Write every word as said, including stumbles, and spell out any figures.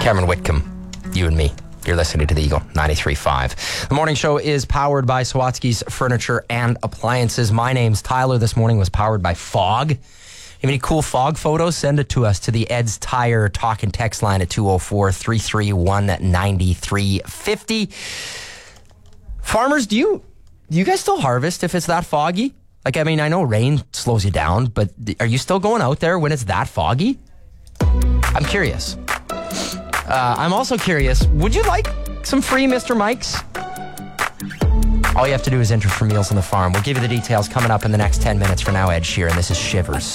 Cameron Whitcomb, you and me. You're listening to the Eagle ninety-three point five. The morning show is powered by Sawatsky's Furniture and Appliances. My name's Tyler. This morning was powered by Fog. You have any cool fog photos? Send it to us to the Ed's Tire talk and text line at two oh four, three three one, nine three five oh. Farmers, do you do you guys still harvest if it's that foggy? Like, I mean, I know rain slows you down, but are you still going out there when it's that foggy? I'm curious. Uh, I'm also curious, would you like some free Mister Mike's? All you have to do is enter for Meals on the Farm. We'll give you the details coming up in the next ten minutes. For now, Ed Sheeran, this is Shivers.